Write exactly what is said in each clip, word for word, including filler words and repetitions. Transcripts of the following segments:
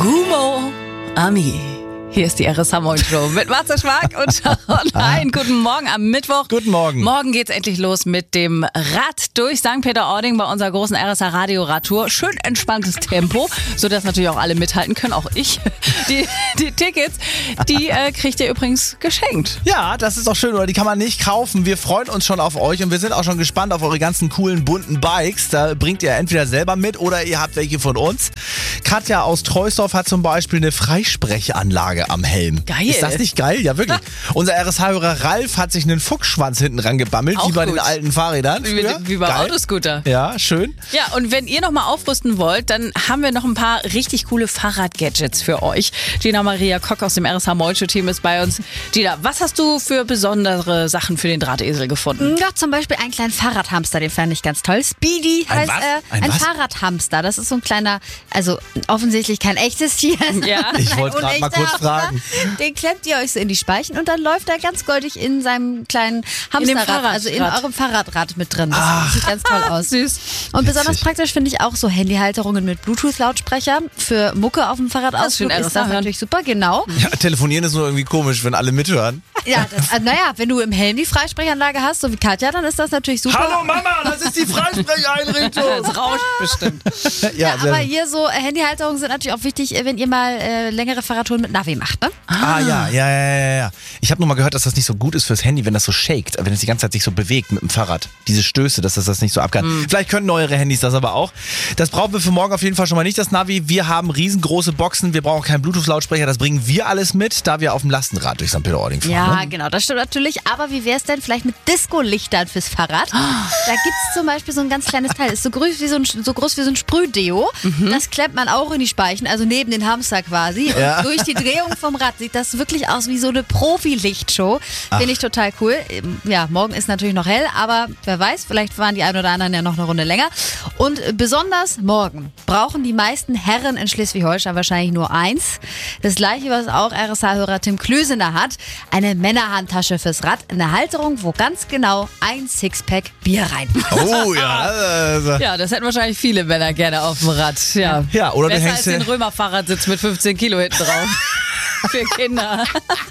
Gumo Ami. Hier ist die R S H-Morgen-Show mit Matze Schwag und Sharon Hein. Guten Morgen am Mittwoch. Guten Morgen. Morgen geht's endlich los mit dem Rad durch Sankt Peter-Ording bei unserer großen R S H-Radio-Radtour. Schön entspanntes Tempo, sodass natürlich auch alle mithalten können, auch ich. Die, die Tickets, die äh, kriegt ihr übrigens geschenkt. Ja, das ist doch schön, oder? Die kann man nicht kaufen. Wir freuen uns schon auf euch und wir sind auch schon gespannt auf eure ganzen coolen, bunten Bikes. Da bringt ihr entweder selber mit oder ihr habt welche von uns. Katja aus Treusdorf hat zum Beispiel eine Freisprechanlage am Helm. Geil. Ist das nicht geil? Ja, wirklich. Unser R S H-Hörer Ralf hat sich einen Fuchsschwanz hinten rangebammelt, Auch wie bei gut. den alten Fahrrädern. Wie, früher. wie beim Geil. Autoscooter. Ja, schön. Ja, und wenn ihr nochmal aufrüsten wollt, dann haben wir noch ein paar richtig coole Fahrradgadgets für euch. Gina Maria Kock aus dem R S H-Molcho-Team ist bei uns. Gina, was hast du für besondere Sachen für den Drahtesel gefunden? Ja, zum Beispiel einen kleinen Fahrradhamster, den fand ich ganz toll. Speedy Ein heißt was? er. Ein Ein was? Fahrradhamster. Das ist so ein kleiner, also offensichtlich kein echtes Tier. Ja. Ich wollte Ein gerade mal unechter kurz Hamster. fragen. Den klemmt ihr euch so in die Speichen und dann läuft er ganz goldig in seinem kleinen Hamsterrad, Fahrradrad. also in eurem Fahrradrad mit drin. Das sieht ganz toll aus. Süß. Und besonders Witzig. praktisch finde ich auch so Handyhalterungen mit Bluetooth-Lautsprecher für Mucke auf dem Fahrradausflug. schön, Ist R S H das hören. natürlich super, genau. Ja, telefonieren ist nur irgendwie komisch, wenn alle mithören. Ja, das, also, naja, wenn du im Helm die Freisprechanlage hast, so wie Katja, dann ist das natürlich super. Hallo Mama, das ist die Freisprecheinrichtung. Das rauscht bestimmt. Ja, sehr aber gut. hier so äh, Handyhalterungen sind natürlich auch wichtig, äh, wenn ihr mal äh, längere Fahrradtouren mit Navi macht, ne? Ah, ja, ja, ja, ja, ja. Ich habe nur mal gehört, dass das nicht so gut ist fürs Handy, wenn das so shakt, wenn es die ganze Zeit sich so bewegt mit dem Fahrrad. Diese Stöße, dass das das nicht so ab kann. Vielleicht können neuere Handys das aber auch. Das brauchen wir für morgen auf jeden Fall schon mal nicht, das Navi. Wir haben riesengroße Boxen, wir brauchen keinen Bluetooth-Lautsprecher, das bringen wir alles mit, da wir auf dem Lastenrad durch Sankt Peter-Ording fahren. Ja, ne? genau, das stimmt natürlich. Aber wie wär's denn vielleicht mit Disco-Lichtern fürs Fahrrad? Da gibt's zum Beispiel so ein ganz kleines Teil, ist so groß wie so ein, so groß wie so ein Sprühdeo. Das klemmt man auch in die Speichen, also neben den Hamster quasi. Und Ja. durch die Drehung vom Rad sieht das wirklich aus wie so eine Profi-Lichtshow. Finde ich total cool. Ja, morgen ist natürlich noch hell, aber wer weiß, vielleicht fahren die ein oder anderen ja noch eine Runde länger. Und besonders morgen brauchen die meisten Herren in Schleswig-Holstein wahrscheinlich nur eins. Das gleiche, was auch R S H-Hörer Tim Klösener hat. Eine Männerhandtasche fürs Rad. Eine Halterung, wo ganz genau ein Sixpack Bier reinpasst. Oh ja. Also. Ja, das hätten wahrscheinlich viele Männer gerne auf dem Rad. Ja, Ja, oder du besser hängst als den dir- Römer-Fahrradsitz mit fünfzehn Kilo hinten drauf. Für Kinder.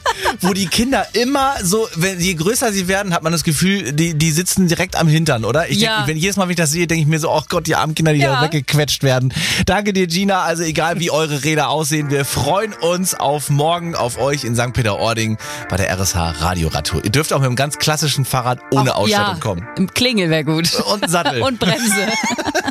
Wo die Kinder immer so, wenn je größer sie werden, hat man das Gefühl, die, die sitzen direkt am Hintern, oder? Ich Ja. denk, wenn jedes Mal, wenn ich das sehe, denke ich mir so, oh Gott, die armen Kinder, die Ja. da weggequetscht werden. Danke dir, Gina. Also egal, wie eure Räder aussehen, wir freuen uns auf morgen, auf euch in Sankt Peter-Ording bei der R S H-Radio-Radtour. Ihr dürft auch mit einem ganz klassischen Fahrrad ohne Auch- Ausstattung ja, kommen. Im Klingel wäre gut. Und einen Sattel. Und Bremse.